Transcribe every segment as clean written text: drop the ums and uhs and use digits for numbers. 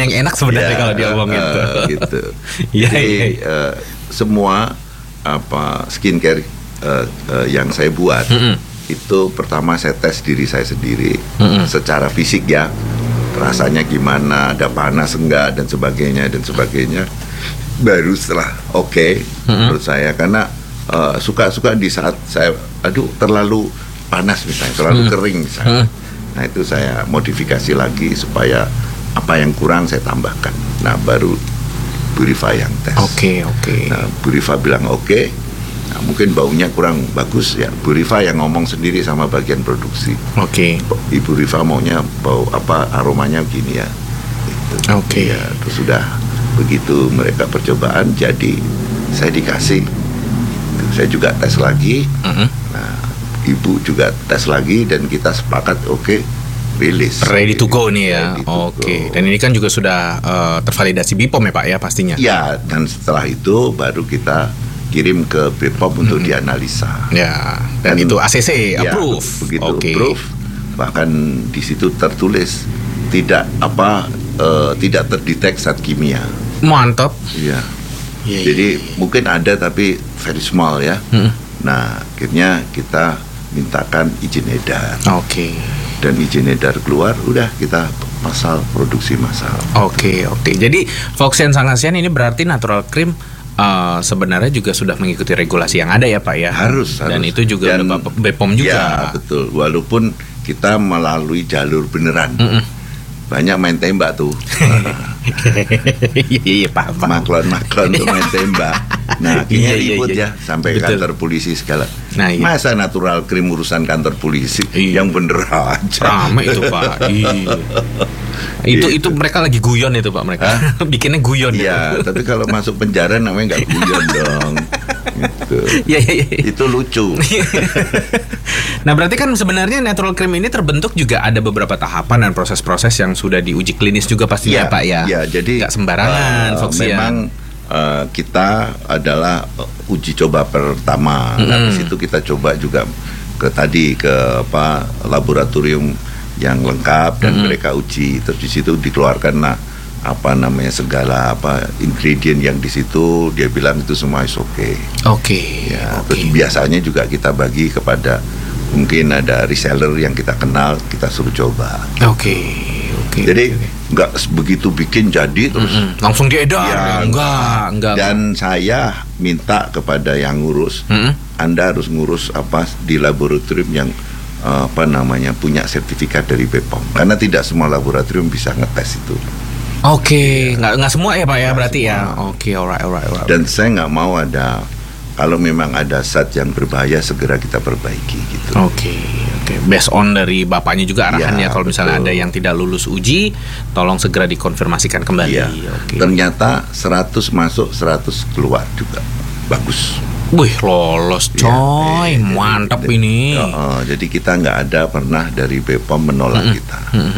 yang enak sebenarnya kalau diomongin tuh. Gitu. Iya, Jadi iya. semua skincare yang saya buat itu pertama saya tes diri saya sendiri secara fisik ya, rasanya gimana, ada panas enggak dan sebagainya. Baru setelah menurut saya, karena suka di saat saya terlalu panas misalnya, terlalu kering misalnya. Nah itu saya modifikasi lagi supaya apa yang kurang saya tambahkan. Nah baru Bu Rifa yang tes. Oke. Nah Bu Rifa bilang oke. Nah, mungkin baunya kurang bagus ya. Bu Rifa yang ngomong sendiri sama bagian produksi. Oke. Ibu Rifa maunya bau apa, aromanya begini ya. Gitu. Oke. Ya, terus sudah begitu mereka percobaan jadi saya dikasih. Saya juga tes lagi. Nah, Ibu juga tes lagi dan kita sepakat rilis. Ready to go nih ya. Ready to Oke. go. Dan ini kan juga sudah tervalidasi BPOM ya Pak ya pastinya. Ya, dan setelah itu baru kita kirim ke BPOM untuk dianalisa. Ya. Dan itu ACC Ya, approve. begitu Oke. approve. Bahkan di situ tertulis tidak terdetek zat kimia. Mantap. Iya. Iya, Jadi mungkin ada tapi very small ya. Nah, akhirnya kita mintakan izin edar. Oke. Dan izin edar keluar, udah kita produksi massal. Oke. Jadi Foxian Sangasian ini berarti natural cream sebenarnya juga sudah mengikuti regulasi yang ada ya Pak ya. Harus. Dan itu juga Dan, udah BPOM juga. Ya betul. Walaupun kita melalui jalur beneran. Banyak main tembak tuh. Iya Pak. Maklon tuh main tembak. Nah akhirnya ribut ya sampai Betul. kantor polisi segala. Nah, iya. Masa natural cream urusan kantor polisi? Iya. Yang bener aja. Rame itu Pak. Iya. Itu mereka lagi guyon itu Pak mereka. Bikinnya guyon. Iya, tapi kalau masuk penjara namanya nggak guyon dong. Gitu. Iya. Itu lucu. Nah berarti kan sebenarnya natural cream ini terbentuk juga ada beberapa tahapan dan proses-proses yang sudah diuji klinis juga pastinya Pak ya. Iya, jadi nggak sembarangan Foxian. memang kita adalah uji coba pertama. Nah, di situ kita coba juga ke laboratorium yang lengkap dan mereka uji. Terus di situ dikeluarkan segala ingredient yang di situ, dia bilang itu semua is okay. Oke. Ya, terus biasanya juga kita bagi kepada mungkin ada reseller yang kita kenal, kita suruh coba. Oke. Jadi nggak begitu bikin jadi terus langsung diedar. Ya, enggak. Dan saya minta kepada yang ngurus, Anda harus ngurus di laboratorium yang punya sertifikat dari BPOM. Karena tidak semua laboratorium bisa ngetes itu. Oke, nggak semua ya Pak ya berarti ya. Oke, alright. Dan saya nggak mau kalau memang ada zat yang berbahaya segera kita perbaiki gitu. Oke. Based on dari bapaknya juga arahannya kalau misalnya betul. ada yang tidak lulus uji, tolong segera dikonfirmasikan kembali. Iya. Oke. Ternyata 100 masuk, 100 keluar juga. Bagus. Wih, lolos coy, mantap ini. Jadi kita nggak ada pernah dari BPOM menolak kita.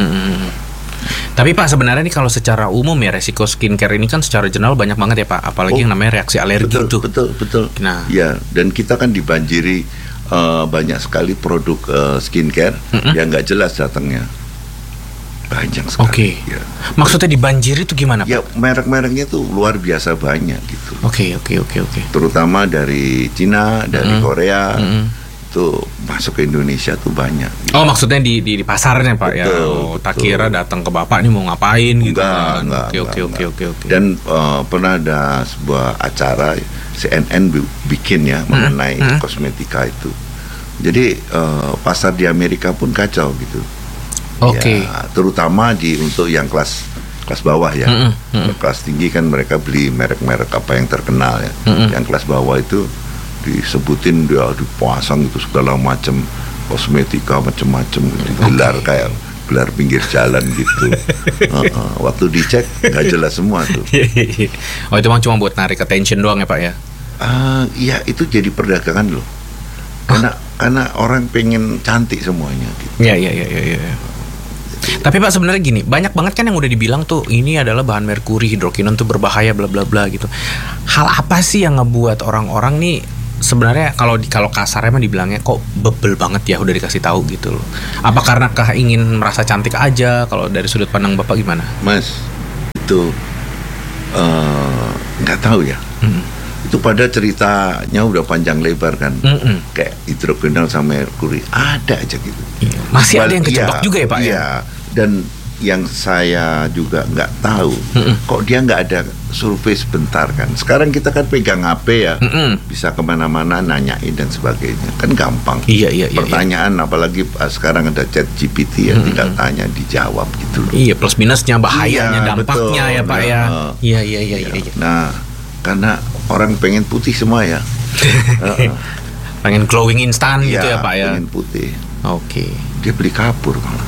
Tapi Pak sebenarnya nih kalau secara umum ya resiko skincare ini kan secara general banyak banget ya Pak, apalagi yang namanya reaksi alergi itu. Betul. Nah, ya, dan kita kan dibanjiri banyak sekali produk skincare yang nggak jelas datangnya. Banyak sekali. Oke. Ya. Maksudnya dibanjiri itu gimana Pak? Ya, merek-mereknya tuh luar biasa banyak gitu. Oke. Terutama dari Cina, dari Korea. Itu masuk ke Indonesia tuh banyak gitu. Oh maksudnya di pasarnya Pak ya. Betul, Tak kira datang ke Bapak nih mau ngapain gitu. Enggak. Oke. Dan pernah ada sebuah acara CNN bikin ya mengenai kosmetika itu. Jadi pasar di Amerika pun kacau gitu. Oke. Ya, terutama untuk yang kelas bawah ya. Kelas tinggi kan mereka beli merek-merek apa yang terkenal ya. Yang kelas bawah itu disebutin dia dipasang itu segala macam kosmetika macam-macam gelar kayak gelar pinggir jalan gitu. Waktu dicek nggak jelas semua tuh. Oh itu cuma buat narik attention doang ya Pak ya? Iya itu jadi perdagangan loh. Karena orang pengen cantik semuanya gitu. Iya. Tapi Pak sebenarnya gini, banyak banget kan yang udah dibilang tuh ini adalah bahan merkuri, hidrokinon tuh berbahaya bla bla bla gitu. Hal apa sih yang ngebuat orang-orang nih sebenarnya kalau kasarnya mah dibilangnya kok bebel banget ya udah dikasih tahu gitu loh. Apa karena ingin merasa cantik aja? Kalau dari sudut pandang Bapak gimana? Mas, itu nggak tahu ya. Itu pada ceritanya udah panjang lebar kan, kayak hidrogenal sama merkuri ada aja gitu. Masih ada yang kejebak juga ya Pak ya. Iya. Dan yang saya juga nggak tahu, kok dia nggak ada survei sebentar kan? Sekarang kita kan pegang HP ya, bisa kemana-mana nanyain dan sebagainya, kan gampang. Iya. Pertanyaan apalagi sekarang ada Chat GPT ya, tinggal tanya dijawab gitu loh. Iya, plus minusnya, bahayanya, dampaknya betul. ya Pak ya. Iya. Nah, karena orang pengen putih semua ya. Pengen glowing instan gitu ya Pak ya. Pengen putih. Oke. Dia beli kapur malah.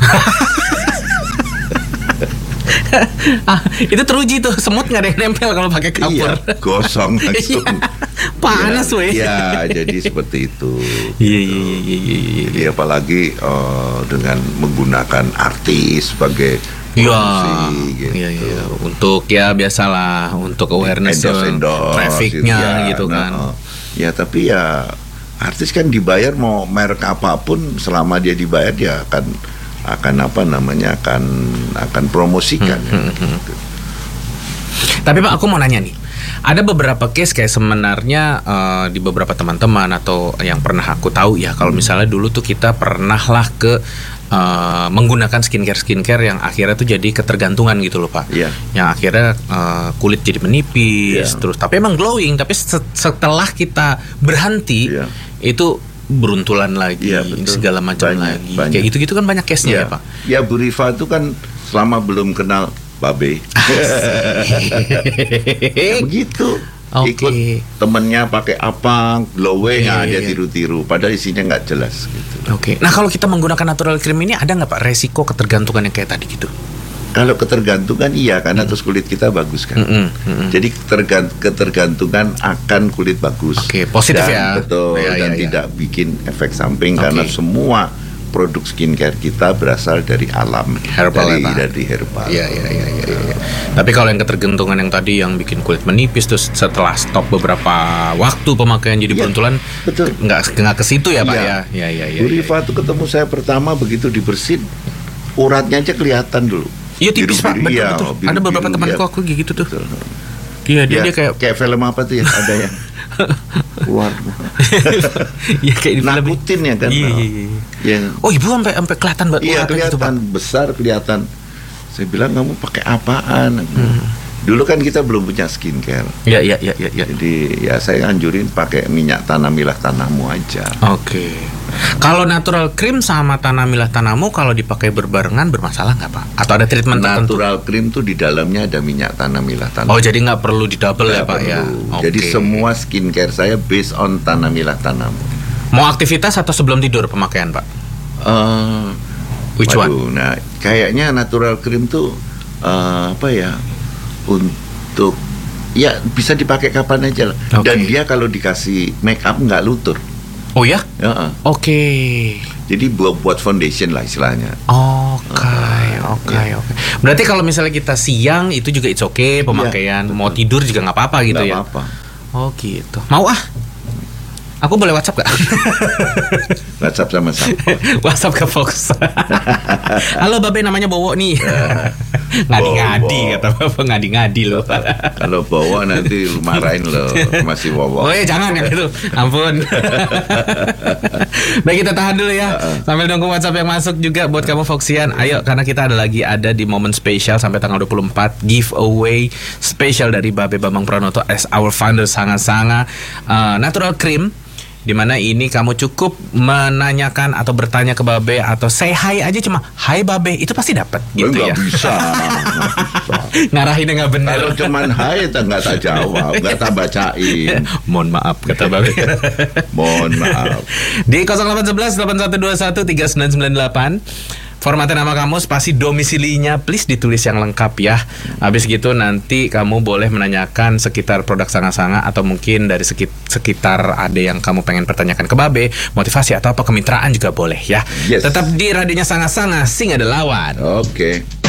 Itu teruji tuh, semut nggak ada yang nempel kalau pakai kapur. Iya, gosong langsung. Panas weh. Iya, jadi seperti itu. Iya. Jadi apalagi dengan menggunakan artis sebagai promosi, gitu. Iya. Untuk ya biasalah, untuk awareness endorse, trafficnya gitu kan. Ya tapi ya artis kan dibayar mau merek apapun, selama dia dibayar dia akan promosikan. Gitu. Tapi Pak, aku mau nanya nih. Ada beberapa case kayak sebenarnya di beberapa teman-teman atau yang pernah aku tahu ya, kalau misalnya dulu tuh kita pernah lah ke menggunakan skincare yang akhirnya tuh jadi ketergantungan gitu loh Pak. Yeah. Yang akhirnya kulit jadi menipis, terus tapi emang glowing, tapi setelah kita berhenti itu beruntulan lagi, segala macam lagi. Kayak gitu-gitu kan banyak case-nya ya Pak. Ya Bu Rifa itu kan selama belum kenal Babe. Begitu. Ikut temennya pakai apa, glowing, dia tiru-tiru, padahal isinya nggak jelas gitu. Nah kalau kita menggunakan natural cream ini ada nggak Pak resiko ketergantungan yang kayak tadi gitu? Kalau ketergantungan iya, karena terus kulit kita bagus kan. Jadi ketergantungan akan kulit bagus. Positif dan, ya. Betul. Dan tidak bikin efek samping karena semua produk skincare kita berasal dari alam, dari herbal. Iya. Tapi kalau yang ketergantungan yang tadi yang bikin kulit menipis terus setelah stop beberapa waktu pemakaian jadi beruntulan, nggak ke situ ya Pak ya. Bu Rifa tuh ketemu saya pertama begitu dibersihin, uratnya aja kelihatan dulu. Iya tipis Pak, betul. Ada beberapa temanku aku gitu tuh. Iya dia kayak film apa tuh ya, ada yang keluar. Iya kayak di film. Nakutin ya kan. Iya. Oh ibu sampai kelihatan urat kelihatan gitu Pak. Besar kelihatan. Saya bilang kamu pakai apaan? Dulu kan kita belum punya skincare. Iya. Jadi ya saya anjurin pakai minyak tanamilah tanahmu aja. Kalau natural cream sama tanamilah tanahmu kalau dipakai berbarengan bermasalah nggak Pak? Atau ada treatment tertentu? Natural cream tuh di dalamnya ada minyak tanamilah tanahmu. Oh jadi nggak perlu didouble ya Pak ya? Jadi semua skincare saya based on tanamilah tanahmu. Mau aktivitas atau sebelum tidur pemakaian Pak? Which one? Nah kayaknya natural cream tuh untuk ya bisa dipakai kapan aja lah. Dan dia kalau dikasih make up nggak luntur. Oh ya? Jadi buat foundation lah istilahnya. Oke. Berarti kalau misalnya kita siang itu juga it's okay pemakaian. Mau tidur juga nggak apa-apa gitu ya? Nggak apa-apa. Oh gitu. Mau Aku boleh WhatsApp gak? WhatsApp sama siapa? WhatsApp ke Fox. Halo Babe, namanya Bowo nih. Ngadi-ngadi kata Bapak, ngadi-ngadi loh. Kalau Bowo nanti lu marahin loh, masih Bowo. Oh ya jangan ya itu, ampun. Baik kita tahan dulu ya. Sambil nunggu WhatsApp yang masuk juga buat kamu Foxian. Ayo karena kita ada di momen spesial sampai tanggal 24 giveaway spesial dari Babe Bambang Pranoto as our founder Sanga Natural Cream. Dimana ini kamu cukup menanyakan atau bertanya ke Babe atau say hi aja cuma hai Babe itu pasti dapat gitu ya. Nggak bisa. Ngarahinnya nggak benar. Kalau cuman hai nggak tak jawab, nggak tak bacain. Mohon maaf kata Babe. Mohon maaf. Di 0811 8121 3998 formatnya nama kamu, spasi domisilinya please ditulis yang lengkap ya. Habis gitu nanti kamu boleh menanyakan sekitar produk Sanga-Sanga atau mungkin dari sekitar ada yang kamu pengen pertanyakan ke Babe, motivasi atau apa kemitraan juga boleh ya. Tetap di radionya Sanga-Sanga, sing ada lawan. Oke.